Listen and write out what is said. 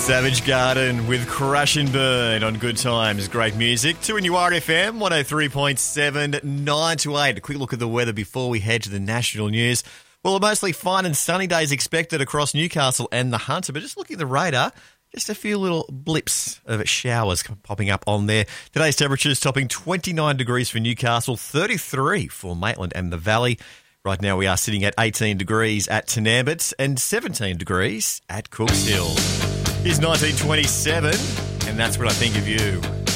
Savage Garden with Crush and Burn on Good Times. Great music. 2 in URFM, 103.7, 9 to 8. A quick look at the weather before we head to the national news. Well, a mostly fine and sunny days expected across Newcastle and the Hunter, but just looking at the radar, just a few little blips of showers popping up on there. Today's temperatures topping 29 degrees for Newcastle, 33 for Maitland and the Valley. Right now we are sitting at 18 degrees at Tenambit and 17 degrees at Cooks Hill. It's 1927, and that's what I think of you.